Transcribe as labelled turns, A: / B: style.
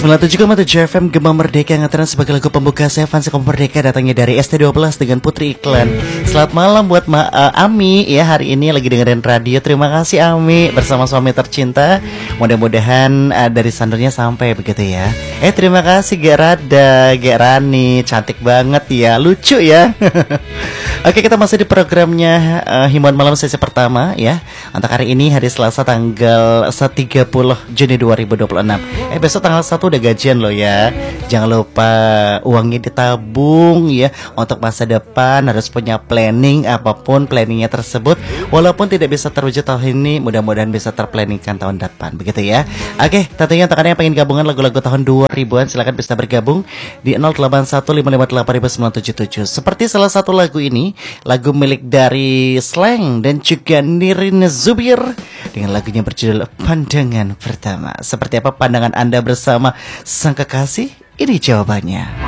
A: 97,7 FM Gema Merdeka yang sebagai lagu pembuka Sevan Sekom Merdeka datangnya dari ST12 dengan Putri Iklan. Selamat malam buat Ami ya, hari ini lagi dengerin radio. Terima kasih Ami bersama suami tercinta. Mudah-mudahan dari sandurnya sampai begitu ya. Terima kasih Gerada, Gerani, cantik banget ya, lucu ya. Oke, kita masih di programnya Himbauan Malam sesi pertama ya. Untuk hari ini hari Selasa tanggal 30 Juni 2026. Besok tanggal 1 udah gajian loh ya. Jangan lupa uangnya ditabung ya. Untuk masa depan harus punya planning, apapun planningnya tersebut. Walaupun tidak bisa terwujud tahun ini, mudah-mudahan bisa terplanningkan tahun depan, begitu ya. Oke, tentunya untuk kalian yang pengen gabungan lagu-lagu tahun 2000-an, silakan bisa bergabung di 0815588977. Seperti salah satu lagu ini, lagu milik dari Slang dan juga Nirin Zubir dengan lagunya berjudul Pandangan Pertama. Seperti apa pandangan Anda bersama sang kekasih? Ini jawabannya.